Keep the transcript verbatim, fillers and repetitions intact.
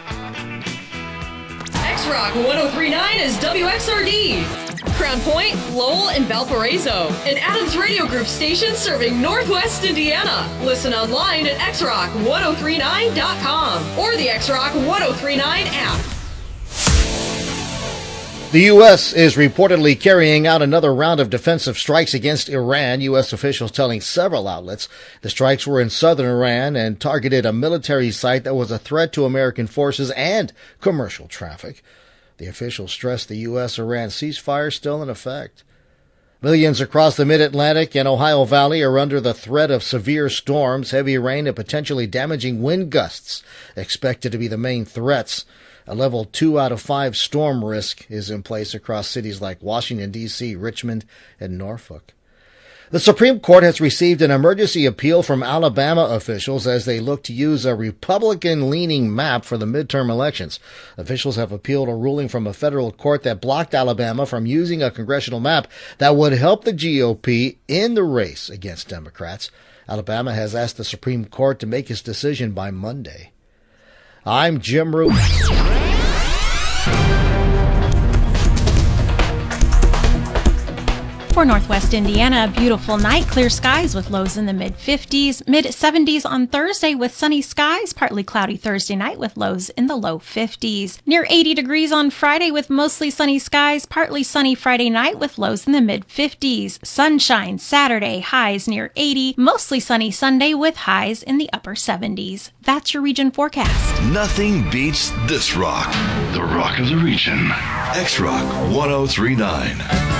X-Rock one oh three point nine is W X R D. Crown Point, Lowell, and Valparaiso. An Adams Radio Group station serving Northwest Indiana. Listen online at x rock ten thirty-nine dot com or the X-Rock ten thirty-nine app. The U S is reportedly carrying out another round of defensive strikes against Iran, U S officials telling several outlets. The strikes were in southern Iran and targeted a military site that was a threat to American forces and commercial traffic. The officials stressed the U S Iran ceasefire still in effect. Millions across the Mid-Atlantic and Ohio Valley are under the threat of severe storms, heavy rain, and potentially damaging wind gusts expected to be the main threats. A level two out of five storm risk is in place across cities like Washington, D C, Richmond, and Norfolk. The Supreme Court has received an emergency appeal from Alabama officials as they look to use a Republican-leaning map for the midterm elections. Officials have appealed a ruling from a federal court that blocked Alabama from using a congressional map that would help the G O P in the race against Democrats. Alabama has asked the Supreme Court to make its decision by Monday. I'm Jim Root. For Northwest Indiana, a beautiful night, clear skies with lows in the mid-fifties, mid-seventies on Thursday with sunny skies, partly cloudy Thursday night with lows in the low fifties. Near eighty degrees on Friday with mostly sunny skies, partly sunny Friday night with lows in the mid-fifties. Sunshine Saturday, highs near eighty, mostly sunny Sunday with highs in the upper seventies. That's your region forecast. Nothing beats this rock, the rock of the region. X-Rock ten thirty-nine.